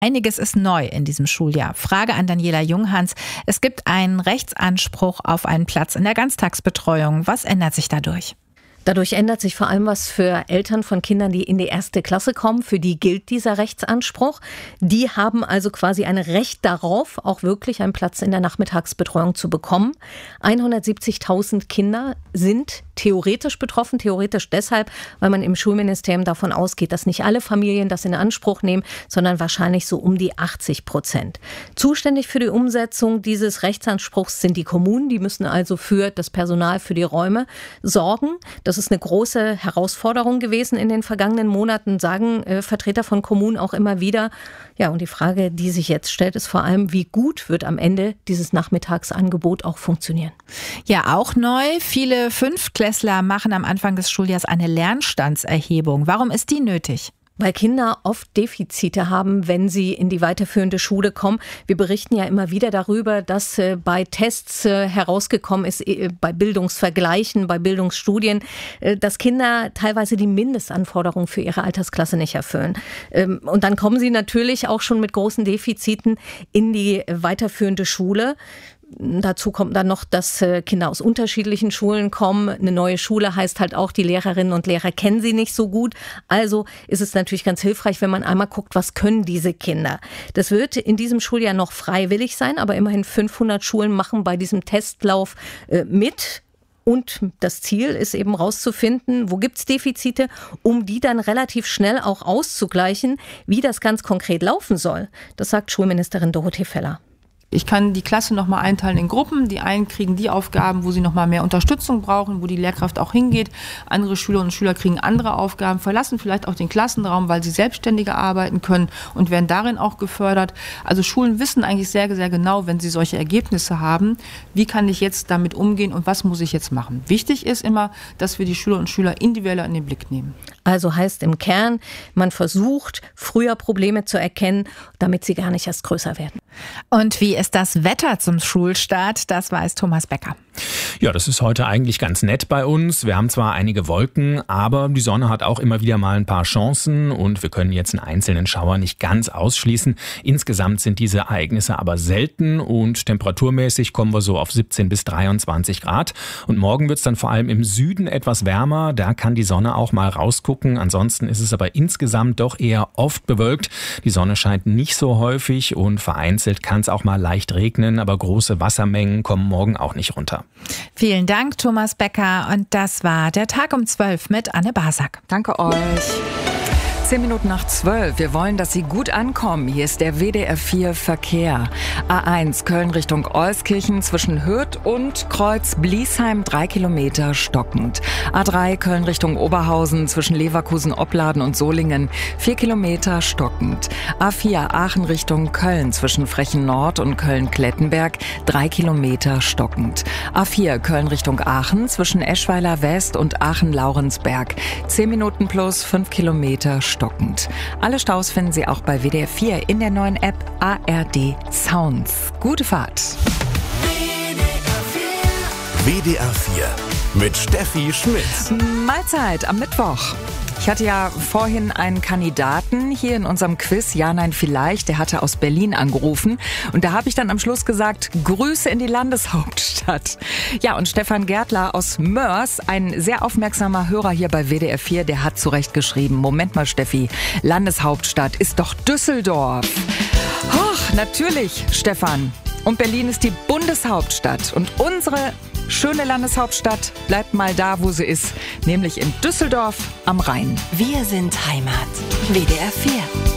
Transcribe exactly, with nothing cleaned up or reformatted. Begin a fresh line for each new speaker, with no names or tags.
Einiges ist neu in diesem Schuljahr. Frage an Daniela Junghans. Es gibt einen Rechtsanspruch auf einen Platz in der Ganztagsbetreuung. Was ändert sich dadurch?
Dadurch ändert sich vor allem was für Eltern von Kindern, die in die erste Klasse kommen. Für die gilt dieser Rechtsanspruch. Die haben also quasi ein Recht darauf, auch wirklich einen Platz in der Nachmittagsbetreuung zu bekommen. hundertsiebzigtausend Kinder sind theoretisch betroffen. Theoretisch deshalb, weil man im Schulministerium davon ausgeht, dass nicht alle Familien das in Anspruch nehmen, sondern wahrscheinlich so um die achtzig Prozent. Zuständig für die Umsetzung dieses Rechtsanspruchs sind die Kommunen. Die müssen also für das Personal, für die Räume sorgen. Das ist eine große Herausforderung gewesen in den vergangenen Monaten, sagen äh, Vertreter von Kommunen auch immer wieder. Ja, und die Frage, die sich jetzt stellt, ist vor allem, wie gut wird am Ende dieses Nachmittagsangebot auch funktionieren?
Ja, auch neu. Viele Fünftklässler machen am Anfang des Schuljahres eine Lernstandserhebung. Warum ist die nötig?
Weil Kinder oft Defizite haben, wenn sie in die weiterführende Schule kommen. Wir berichten ja immer wieder darüber, dass äh, bei Tests äh, herausgekommen ist, äh, bei Bildungsvergleichen, bei Bildungsstudien, äh, dass Kinder teilweise die Mindestanforderungen für ihre Altersklasse nicht erfüllen. Ähm, und dann kommen sie natürlich auch schon mit großen Defiziten in die weiterführende Schule. Dazu kommt dann noch, dass Kinder aus unterschiedlichen Schulen kommen. Eine neue Schule heißt halt auch, die Lehrerinnen und Lehrer kennen sie nicht so gut. Also ist es natürlich ganz hilfreich, wenn man einmal guckt, was können diese Kinder. Das wird in diesem Schuljahr noch freiwillig sein, aber immerhin fünfhundert Schulen machen bei diesem Testlauf äh, mit. Und das Ziel ist eben rauszufinden, wo gibt's Defizite, um die dann relativ schnell auch auszugleichen. Wie das ganz konkret laufen soll, das sagt Schulministerin Dorothee Feller.
Ich kann die Klasse nochmal einteilen in Gruppen. Die einen kriegen die Aufgaben, wo sie nochmal mehr Unterstützung brauchen, wo die Lehrkraft auch hingeht. Andere Schülerinnen und Schüler kriegen andere Aufgaben, verlassen vielleicht auch den Klassenraum, weil sie selbstständiger arbeiten können und werden darin auch gefördert. Also Schulen wissen eigentlich sehr, sehr genau, wenn sie solche Ergebnisse haben, wie kann ich jetzt damit umgehen und was muss ich jetzt machen. Wichtig ist immer, dass wir die Schülerinnen und Schüler individueller in den Blick nehmen.
Also heißt im Kern, man versucht, früher Probleme zu erkennen, damit sie gar nicht erst größer werden.
Und wie ist das Wetter zum Schulstart? Das weiß Thomas Becker.
Ja, das ist heute eigentlich ganz nett bei uns. Wir haben zwar einige Wolken, aber die Sonne hat auch immer wieder mal ein paar Chancen und wir können jetzt einen einzelnen Schauer nicht ganz ausschließen. Insgesamt sind diese Ereignisse aber selten und temperaturmäßig kommen wir so auf siebzehn bis dreiundzwanzig Grad. Und morgen wird es dann vor allem im Süden etwas wärmer. Da kann die Sonne auch mal rausgucken. Ansonsten ist es aber insgesamt doch eher oft bewölkt. Die Sonne scheint nicht so häufig und vereinzelt kann es auch mal leicht regnen, aber große Wassermengen kommen morgen auch nicht runter.
Vielen Dank, Thomas Becker. Und das war der Tag um zwölf mit Anne Basak.
Danke euch. Zehn Minuten nach zwölf. Wir wollen, dass Sie gut ankommen. Hier ist der W D R vier Verkehr. A eins Köln Richtung Euskirchen zwischen Hürth und Kreuz-Bliesheim drei Kilometer stockend. A drei Köln Richtung Oberhausen zwischen Leverkusen, Opladen und Solingen vier Kilometer stockend. A vier Aachen Richtung Köln zwischen Frechen Nord und Köln-Klettenberg drei Kilometer stockend. A vier Köln Richtung Aachen zwischen Eschweiler West und Aachen-Laurensberg zehn Minuten plus fünf Kilometer stockend. Stockend. Alle Staus finden Sie auch bei W D R vier in der neuen App A R D Sounds. Gute Fahrt.
W D R vier mit Steffi Schmidt.
Mahlzeit am Mittwoch. Ich hatte ja vorhin einen Kandidaten hier in unserem Quiz, ja, nein, vielleicht, der hatte aus Berlin angerufen und da habe ich dann am Schluss gesagt, Grüße in die Landeshauptstadt. Ja, und Stefan Gärtler aus Mörs, ein sehr aufmerksamer Hörer hier bei W D R vier, der hat zu Recht geschrieben, Moment mal Steffi, Landeshauptstadt ist doch Düsseldorf. Hoch, natürlich, Stefan. Und Berlin ist die Bundeshauptstadt und unsere schöne Landeshauptstadt bleibt mal da, wo sie ist, nämlich in Düsseldorf am Rhein.
Wir sind Heimat. W D R vier.